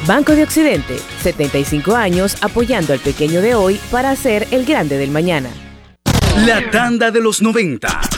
Banco de Occidente, 75 años apoyando al pequeño de hoy para ser el grande del mañana. La tanda de los 90.